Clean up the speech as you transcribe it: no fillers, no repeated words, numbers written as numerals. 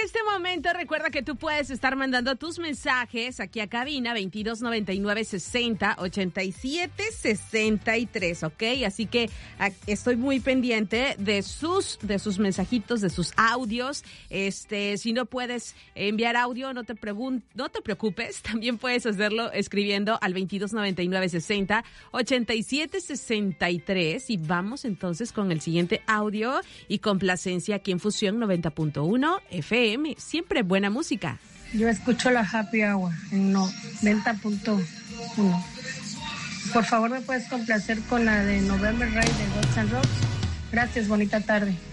este momento recuerda que tú puedes estar mandando tus mensajes aquí a cabina 2299-60-87-63, ¿ok? Así que estoy muy pendiente de sus mensajitos, de sus audios. Si no puedes enviar audio, no te preocupes, también puedes hacerlo escribiendo al 2299-60-87-63 y vamos entonces con el siguiente audio y complacencia aquí en Fusión 90.1 FM. Siempre buena música. Yo escucho la Happy Hour en 90.1. Por favor, ¿me puedes complacer con la de November Rain de Guns N' Roses? Gracias, bonita tarde.